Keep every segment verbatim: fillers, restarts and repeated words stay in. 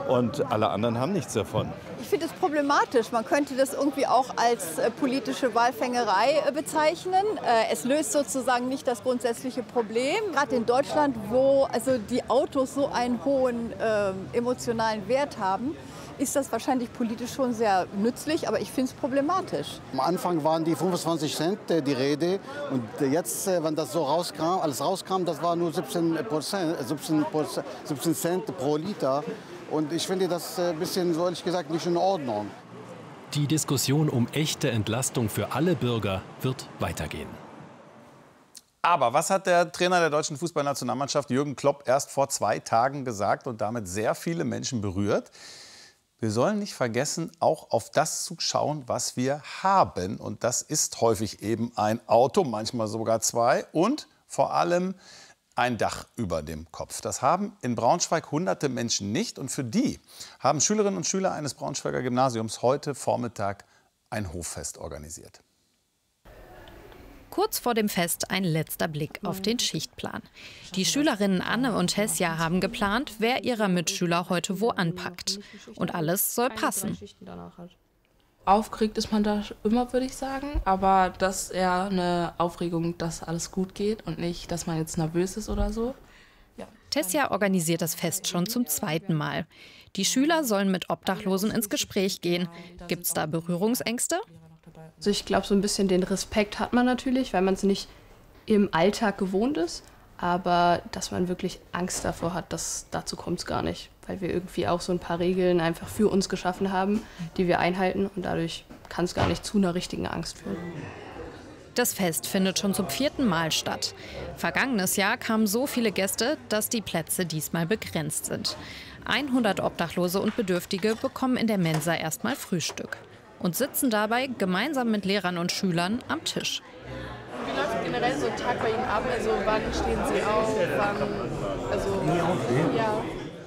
und alle anderen haben nichts davon. Ich finde es problematisch. Man könnte das irgendwie auch als äh, politische Wahlfängerei äh, bezeichnen. Äh, es löst sozusagen nicht das grundsätzliche Problem. Gerade in Deutschland, wo also die Autos so einen hohen äh, emotionalen Wert haben, ist das wahrscheinlich politisch schon sehr nützlich, aber ich finde es problematisch. Am Anfang waren die fünfundzwanzig Cent äh, die Rede und äh, jetzt, äh, wenn das so rauskam, alles rauskam, das war nur siebzehn Cent pro Liter. Und ich finde das ein äh, bisschen, so ehrlich gesagt, nicht in Ordnung. Die Diskussion um echte Entlastung für alle Bürger wird weitergehen. Aber was hat der Trainer der deutschen Fußballnationalmannschaft Jürgen Klopp erst vor zwei Tagen gesagt und damit sehr viele Menschen berührt? Wir sollen nicht vergessen, auch auf das zu schauen, was wir haben. Und das ist häufig eben ein Auto, manchmal sogar zwei und vor allem ein Dach über dem Kopf. Das haben in Braunschweig hunderte Menschen nicht. Und für die haben Schülerinnen und Schüler eines Braunschweiger Gymnasiums heute Vormittag ein Hoffest organisiert. Kurz vor dem Fest ein letzter Blick auf den Schichtplan. Die Schülerinnen Anne und Tessia haben geplant, wer ihrer Mitschüler heute wo anpackt. Und alles soll passen. Aufgeregt ist man da immer, würde ich sagen. Aber das ist eher eine Aufregung, dass alles gut geht und nicht, dass man jetzt nervös ist oder so. Ja. Tessia organisiert das Fest schon zum zweiten Mal. Die Schüler sollen mit Obdachlosen ins Gespräch gehen. Gibt's da Berührungsängste? Also ich glaube, so ein bisschen den Respekt hat man natürlich, weil man es nicht im Alltag gewohnt ist. Aber dass man wirklich Angst davor hat, das, dazu kommt es gar nicht. Weil wir irgendwie auch so ein paar Regeln einfach für uns geschaffen haben, die wir einhalten. Und dadurch kann es gar nicht zu einer richtigen Angst führen. Das Fest findet schon zum vierten Mal statt. Vergangenes Jahr kamen so viele Gäste, dass die Plätze diesmal begrenzt sind. hundert Obdachlose und Bedürftige bekommen in der Mensa erstmal Frühstück und sitzen dabei gemeinsam mit Lehrern und Schülern am Tisch. Wie läuft generell so ein Tag bei Ihnen ab? Also wann stehen Sie auf? Wann, also, ja.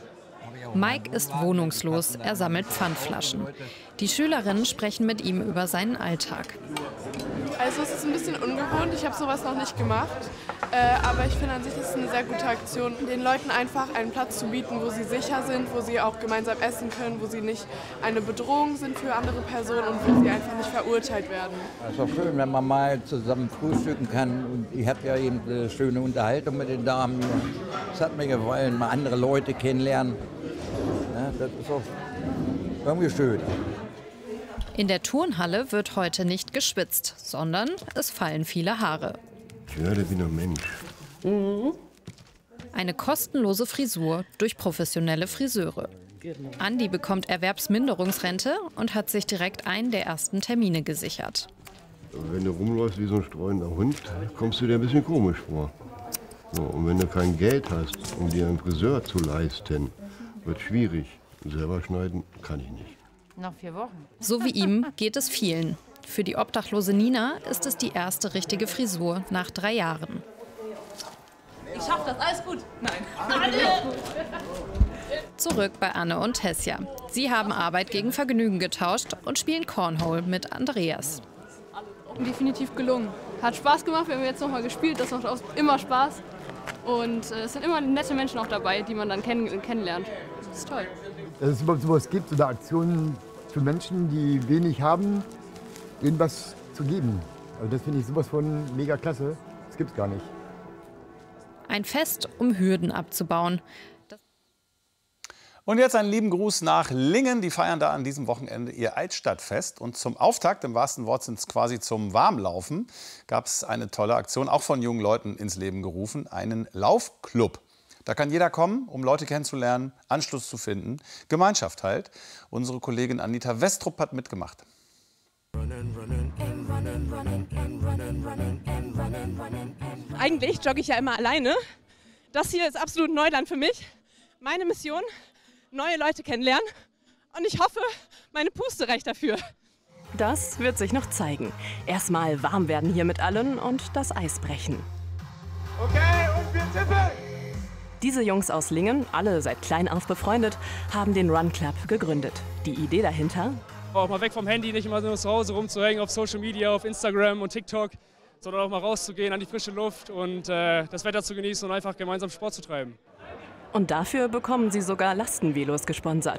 Mike ist wohnungslos, er sammelt Pfandflaschen. Die Schülerinnen sprechen mit ihm über seinen Alltag. Also es ist ein bisschen ungewohnt, ich habe sowas noch nicht gemacht. Äh, aber ich finde an sich, das ist eine sehr gute Aktion, den Leuten einfach einen Platz zu bieten, wo sie sicher sind, wo sie auch gemeinsam essen können, wo sie nicht eine Bedrohung sind für andere Personen und wo sie einfach nicht verurteilt werden. Es ist auch schön, wenn man mal zusammen frühstücken kann. Und ich habe ja eben eine schöne Unterhaltung mit den Damen hier. Es hat mir gefallen, mal andere Leute kennenlernen. Ja, das ist auch irgendwie schön. In der Turnhalle wird heute nicht geschwitzt, sondern es fallen viele Haare. Ich werde wie ein Mensch. Mhm. Eine kostenlose Frisur durch professionelle Friseure. Andi bekommt Erwerbsminderungsrente und hat sich direkt einen der ersten Termine gesichert. Wenn du rumläufst wie so ein streunender Hund, kommst du dir ein bisschen komisch vor. So, und wenn du kein Geld hast, um dir einen Friseur zu leisten, wird schwierig. Selber schneiden kann ich nicht. Noch vier Wochen. So wie ihm geht es vielen. Für die obdachlose Nina ist es die erste richtige Frisur nach drei Jahren. Ich schaff das, alles gut. Nein. Zurück bei Anne und Tessia. Sie haben Arbeit gegen Vergnügen getauscht und spielen Cornhole mit Andreas. Definitiv gelungen. Hat Spaß gemacht, wir haben jetzt noch mal gespielt, das macht auch immer Spaß. Und äh, es sind immer nette Menschen auch dabei, die man dann kenn kennenlernt. Das ist toll. Dass es überhaupt sowas gibt, oder Aktionen für Menschen, die wenig haben, ihnen was zu geben. Also das finde ich sowas von mega klasse. Das gibt's gar nicht. Ein Fest, um Hürden abzubauen. Und jetzt einen lieben Gruß nach Lingen. Die feiern da an diesem Wochenende ihr Altstadtfest. Und zum Auftakt, im wahrsten Wortsinns quasi zum Warmlaufen, gab es eine tolle Aktion, auch von jungen Leuten ins Leben gerufen, einen Laufclub. Da kann jeder kommen, um Leute kennenzulernen, Anschluss zu finden, Gemeinschaft halt. Unsere Kollegin Anita Westrup hat mitgemacht. Eigentlich jogge ich ja immer alleine. Das hier ist absolut Neuland für mich. Meine Mission, neue Leute kennenlernen. Und ich hoffe, meine Puste reicht dafür. Das wird sich noch zeigen. Erstmal warm werden hier mit allen und das Eis brechen. Okay, und wir tippen! Diese Jungs aus Lingen, alle seit klein auf befreundet, haben den Run Club gegründet. Die Idee dahinter? Auch mal weg vom Handy, nicht immer nur zu Hause rumzuhängen auf Social Media, auf Instagram und TikTok, sondern auch mal rauszugehen an die frische Luft und äh, das Wetter zu genießen und einfach gemeinsam Sport zu treiben. Und dafür bekommen sie sogar Lastenvelos gesponsert.